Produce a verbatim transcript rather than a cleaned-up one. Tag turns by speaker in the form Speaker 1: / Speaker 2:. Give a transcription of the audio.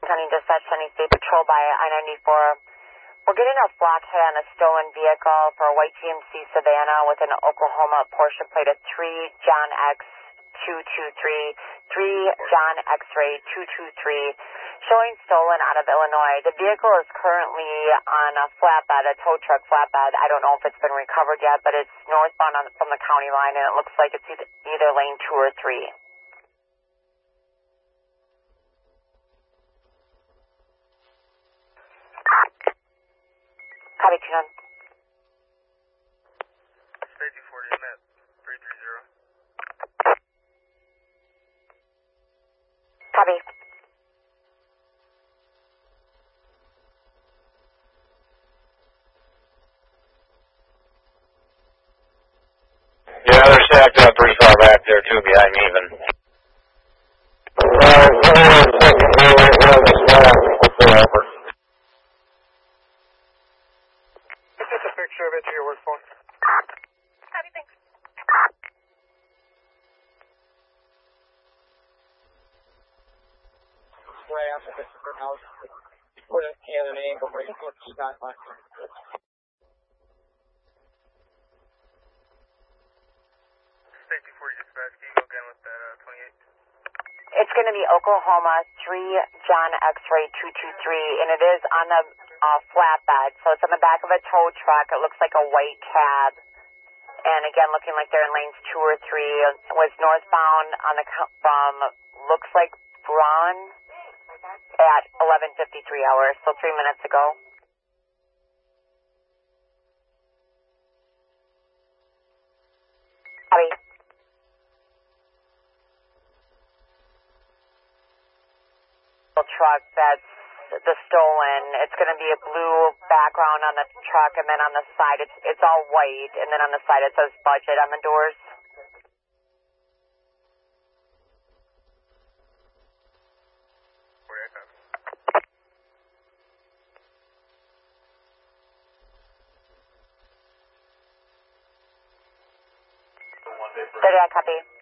Speaker 1: County Dispatch, Sunny State Patrol by I ninety-four. We're getting a flat hit on a stolen vehicle for a white G M C Savannah with an Oklahoma Porsche plate of three John X two two three, three John X-ray two two three, showing stolen out of Illinois. The vehicle is currently on a flatbed, a tow truck flatbed. I don't know if it's been recovered yet, but it's northbound on, from the county line, and it looks like it's either, either lane two or three. Copy, two nine.
Speaker 2: Safety forty, Matt, three three zero.
Speaker 1: Copy.
Speaker 3: Yeah, they're stacked up pretty far back there too, behind me even. Uh,
Speaker 2: Just take a picture of it to your work phone.
Speaker 1: Copy, thanks.
Speaker 4: Right after the house, put it in an angle where you put the stop line.
Speaker 2: Safety forty dispatch, can you go again with that uh, twenty-eight?
Speaker 1: It's going to be Oklahoma three John X-ray two two three, and it is on a uh, flatbed, so it's on the back of a tow truck. It looks like a white cab, and again, looking like they're in lanes two or three. It was northbound on the from looks like Braun at eleven fifty-three hours, so three minutes ago. Copy. Truck that's the stolen. It's going to be a blue background on the truck, and then on the side it's it's all white, and then on the side it says budget on the doors.
Speaker 2: forty, I copy.
Speaker 1: thirty, I copy.